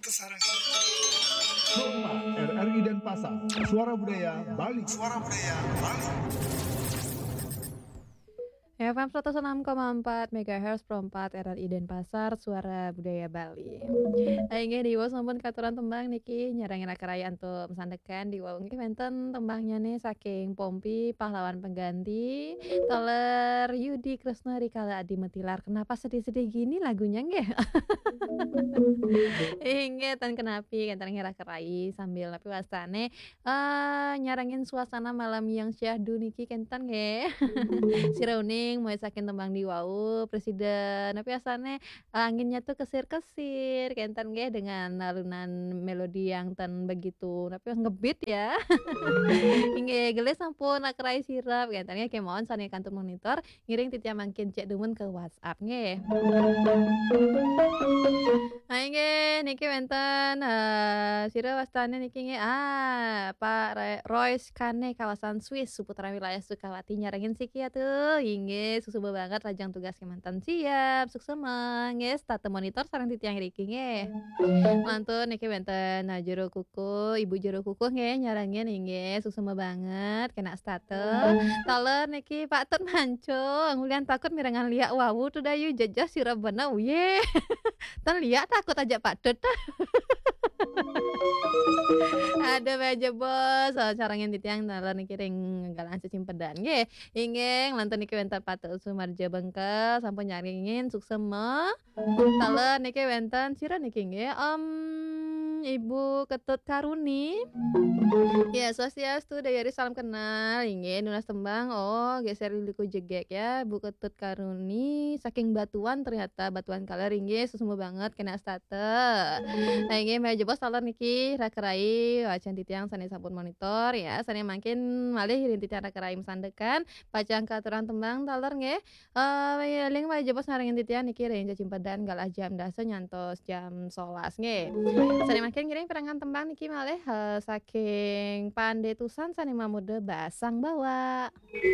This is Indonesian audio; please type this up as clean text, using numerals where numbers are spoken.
sarang. Kompas RRI Denpasar, Suara Budaya Bali. Suara Budaya Bali. FM 106,4 MHz Pro 4 RRI Denpasar, Suara Budaya Bali. Aingge di wau sampun katuran tembang niki nyarangin kerayaan tuh mesandekan di wau nggih wonten tembangnya nih saking Pompi pahlawan pengganti Toler Yudi Kresna Rikala Adi Metilar. Kenapa sedih-sedih gini lagunya nggih? Inget tan kenapi kentan ngira kerai sambil tapi wastane nyarangin suasana malam yang syahdu niki kentan nggih. Si Rauning mau saking tembang di wau presiden tapi asane anginnya tuh kesir-kesir kentan nggih dengan alunan melodi yang tan begitu tapi ngebeat ya. Inggih gelis sampun kerai sirap kentannya kemawon sani kantor monitor ngiring titiang mangkin cek demen ke WhatsApp nggih. Inggih niki wonten sira wastane niki nggih Pak Royce Kane kawasan Swiss Suputra wilayah Sukawati nyarengin siki atuh inggih susuba banget lajang tugas kemanten siap suksema nggih state monitor sareng titiang riki nggih. Mantun niki wonten jero kuku ibu jero kuku nggih nyarengin inggih suksema banget kena state. Taler niki Pak Tut Manco ngulian takut mirengan liak wawu tuh dayu jajah sira bener ye. Tan liak takut aja Pak Tut. Ada aja bos, carangin titiang taler niki ring galang cicimpedan nggih. Inggih lantun niki wonten Patu Sumarja Bengkel sampun nyaringin suksema. Taler niki wonten sira niki nggih Ibu Ketut Karuni. Ya, Swastiastu Dayari salam kenal. Inggih nunas tembang geser liku jegek ya Bu Ketut Karuni saking Batuan ternyata Batuan Kaler inggih susuma banget kena state. Nah inggih meja bos taler niki rakerai wacan titiang sane sampun monitor ya sane makin malih hirin titiang rakerai mesandekan pacang katuran tembang taler nggih. Ling meja bos naringin titiang niki ring cacimpedan galah jam dasa nyantos jam 11 nggih. Sane makin ngiring perangan tembang niki malih saking Pandetusan sane mamude basang bawa.